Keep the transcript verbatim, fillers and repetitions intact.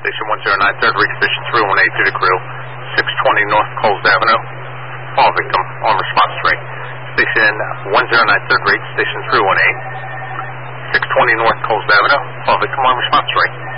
Station one zero nine, third reach, Station three one eight to the crew. six twenty North Coles Avenue. Fall victim on response three. Station one zero nine, third reach, Station three one eight. six twenty North Coles Avenue. Fall victim on response three.